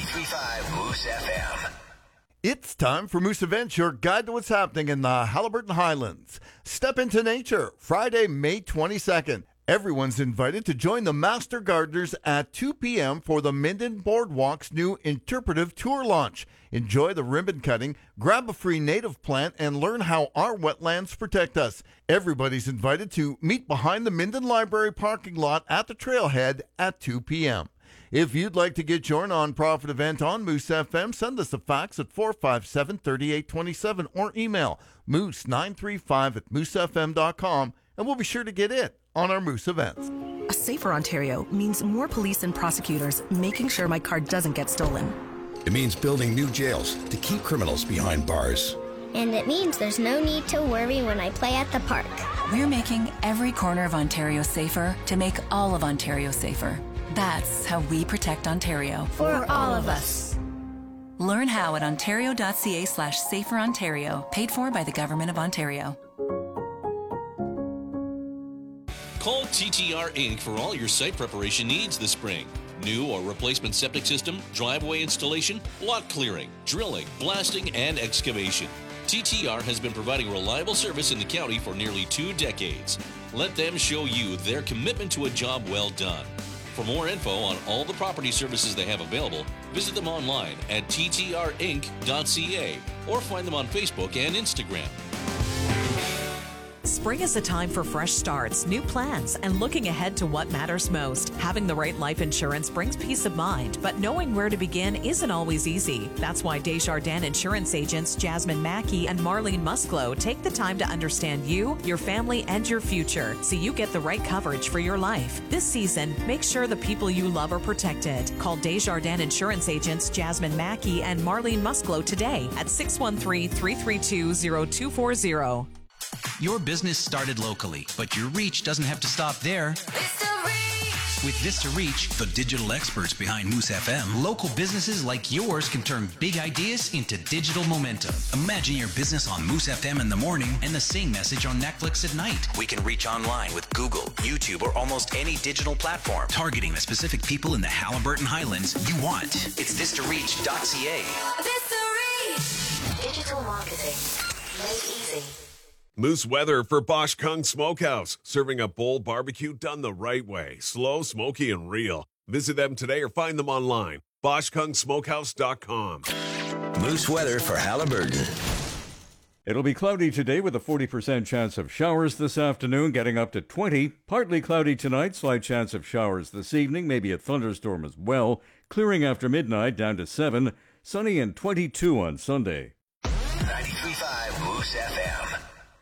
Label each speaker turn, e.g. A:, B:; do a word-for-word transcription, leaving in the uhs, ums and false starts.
A: ninety-three point five Moose F M.
B: It's time for Moose Events, your guide to what's happening in the Haliburton Highlands. Step into nature, Friday, May twenty-second. Everyone's invited to join the Master Gardeners at two p.m. for the Minden Boardwalk's new interpretive tour launch. Enjoy the ribbon cutting, grab a free native plant, and learn how our wetlands protect us. Everybody's invited to meet behind the Minden Library parking lot at the trailhead at two p.m. If you'd like to get your nonprofit event on Moose F M, send us a fax at four five seven, three eight two seven or email moose nine three five at moose f m dot com, and we'll be sure to get it on our Moose events.
C: A safer Ontario means more police and prosecutors making sure my car doesn't get stolen.
D: It means building new jails to keep criminals behind bars.
E: And it means there's no need to worry when I play at the park.
F: We're making every corner of Ontario safer to make all of Ontario safer. That's how we protect Ontario.
E: For all of us.
F: Learn how at ontario.ca slash safer Ontario, paid for by the Government of Ontario.
G: Call T T R Incorporated for all your site preparation needs this spring. New or replacement septic system, driveway installation, lot clearing, drilling, blasting, and excavation. T T R has been providing reliable service in the county for nearly two decades. Let them show you their commitment to a job well done. For more info on all the property services they have available, visit them online at t t r inc dot c a or find them on Facebook and Instagram.
H: Spring is a time for fresh starts, new plans, and looking ahead to what matters most. Having the right life insurance brings peace of mind, but knowing where to begin isn't always easy. That's why Desjardins Insurance agents Jasmine Mackey and Marlene Musclo take the time to understand you, your family, and your future so you get the right coverage for your life. This season, make sure the people you love are protected. Call Desjardins Insurance agents Jasmine Mackey and Marlene Musclo today at six one three, three three two, zero two four zero.
I: Your business started locally, but your reach doesn't have to stop there. With Vista Reach, the digital experts behind Moose F M, local businesses like yours can turn big ideas into digital momentum. Imagine your business on Moose F M in the morning and the same message on Netflix at night.
A: We can reach online with Google, YouTube, or almost any digital platform,
I: targeting the specific people in the Haliburton Highlands you want.
A: It's vista reach dot c a.
E: Vista Reach! Digital marketing made easy.
J: Moose weather for Bosch Kung Smokehouse. Serving a bowl barbecue done the right way. Slow, smoky, and real. Visit them today or find them online. bosch kung smokehouse dot com.
A: Moose weather for Haliburton.
K: It'll be cloudy today with a forty percent chance of showers this afternoon, getting up to twenty. Partly cloudy tonight, slight chance of showers this evening, maybe a thunderstorm as well. Clearing after midnight down to seven. Sunny and twenty-two on Sunday.
A: ninety-three point five Moose F M.